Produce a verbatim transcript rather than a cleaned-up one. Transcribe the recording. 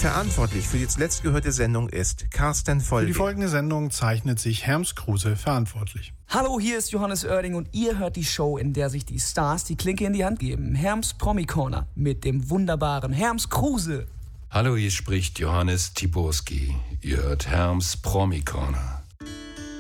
Verantwortlich für die zuletzt gehörte Sendung ist Carsten Folge. Für die folgende Sendung zeichnet sich Herms Kruse verantwortlich. Hallo, hier ist Johannes Oerding und ihr hört die Show, in der sich die Stars die Klinke in die Hand geben. Herms Promi-Corner mit dem wunderbaren Herms Kruse. Hallo, hier spricht Johannes Tiborski. Ihr hört Herms Promi-Corner.